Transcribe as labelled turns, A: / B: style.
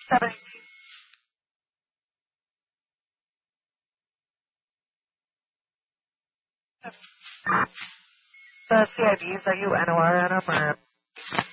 A: 7. The CIBs, are you NOR on them or